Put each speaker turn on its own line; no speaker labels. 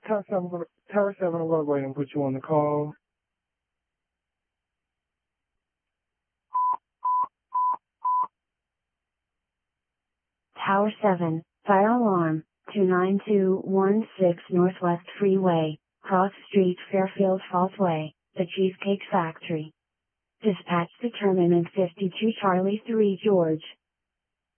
Tower 7, I'm going to go ahead and put you on the call.
Tower 7, fire alarm, 29216 Northwest Freeway, Cross Street, Fairfield Falls Way, The Cheesecake Factory. Dispatch determinant 52 Charlie 3 George.